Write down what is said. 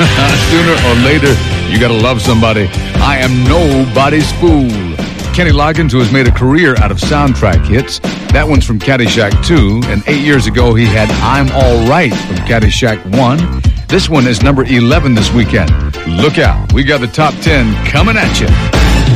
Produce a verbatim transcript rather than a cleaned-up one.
Sooner or later, you gotta love somebody. I am nobody's fool. Kenny Loggins, who has made a career out of soundtrack hits. That one's from Caddyshack two, and eight years ago he had I'm All Right from Caddyshack one. This one is number eleven this weekend. Look out, we got the top ten coming at you.